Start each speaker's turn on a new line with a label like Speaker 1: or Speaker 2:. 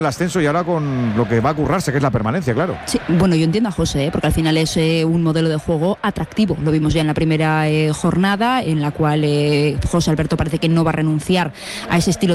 Speaker 1: el ascenso y ahora con lo que va a currarse, que es la permanencia, claro.
Speaker 2: Sí, bueno, yo entiendo a José, porque al final es un modelo de juego atractivo. Lo vimos ya en la primera jornada, en la cual José Alberto parece que no va a renunciar a ese estilo